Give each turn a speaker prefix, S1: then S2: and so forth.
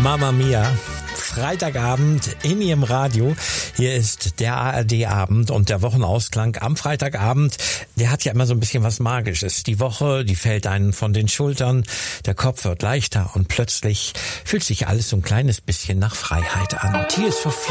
S1: Mamma Mia. Freitagabend in Ihrem Radio. Hier ist der ARD-Abend und der Wochenausklang am Freitagabend. Der hat ja immer so ein bisschen was Magisches. Die Woche, die fällt einen von den Schultern, der Kopf wird leichter und plötzlich fühlt sich alles so ein kleines bisschen nach Freiheit an. Tears for Fears.